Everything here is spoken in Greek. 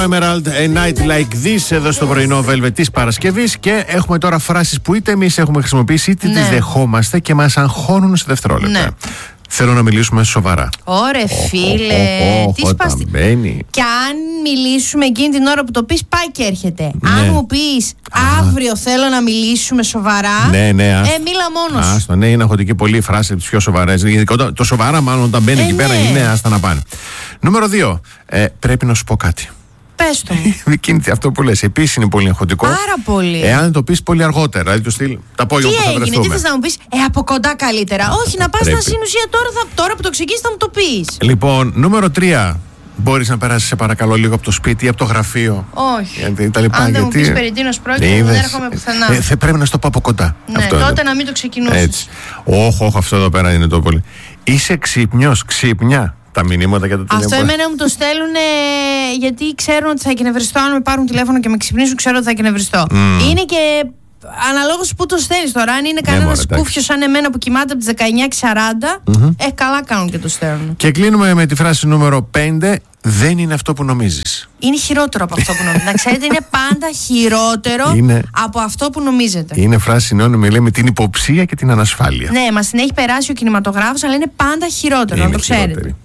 Emerald, a night like this, εδώ στο πρωινό Velvet της Παρασκευής. Και έχουμε τώρα φράσεις που είτε εμείς έχουμε χρησιμοποιήσει είτε τις δεχόμαστε και μας αγχώνουν σε δευτερόλεπτα. Ναι. Θέλω να μιλήσουμε σοβαρά. Ωρε φίλε, τι σπάστη. Και αν μιλήσουμε εκείνη την ώρα που το πεις, πάει και έρχεται. Ναι. Αν μου πεις αύριο θέλω να μιλήσουμε σοβαρά, ναι, μίλα μόνος. Άστο, ναι, είναι αγχωτική πολύ η φράση, τις πιο σοβαρές. Το σοβαρά, μάλλον όταν μπαίνει εκεί πέρα, είναι άστα να πάνε. Νούμερο 2. Πρέπει να σου πω κάτι. Πες το μου. Αυτό που λες επίσης είναι πολύ αγχωτικό. Πάρα πολύ. Εάν το πεις πολύ αργότερα, δηλαδή το στυλ, τα απόγευμα που θα βρεθούμε. Τι θες να μου πεις, από κοντά καλύτερα. Όχι, να πας στην ουσία τώρα που το ξεκίνησες θα μου το πεις. Λοιπόν, νούμερο 3. Μπορείς να περάσεις σε παρακαλώ λίγο από το σπίτι ή από το γραφείο? Όχι. Αν δεν μου πεις περί τίνος πρόκειται, δεν έρχομαι πουθενά. Πρέπει να στο πω από κοντά. Ναι, τότε να μην το ξεκινήσεις. Όχι, αυτό εδώ πέρα είναι το πολύ. Είσαι ξύπνιος, ξύπνια. Τα μηνύματα για το τηλέφωνο. Αυτό εμένα μου το στέλνουν γιατί ξέρουν ότι θα εκνευριστώ. Αν με πάρουν τηλέφωνο και με ξυπνήσουν, ξέρω ότι θα εκνευριστώ. Είναι και αναλόγως που το στέλνεις τώρα. Αν είναι κανένας κούφιος σαν εμένα που κοιμάται από τις 19:40, καλά κάνουν και το στέλνουν. Και κλείνουμε με τη φράση νούμερο 5. Δεν είναι αυτό που νομίζεις. Είναι χειρότερο από αυτό που νομίζετε. Να ξέρετε, είναι πάντα χειρότερο από αυτό που νομίζετε. Είναι φράση συνώνυμη, λέει, με την υποψία και την ανασφάλεια. Ναι, μας την έχει περάσει ο κινηματογράφος, αλλά είναι πάντα χειρότερο, να το ξέρετε.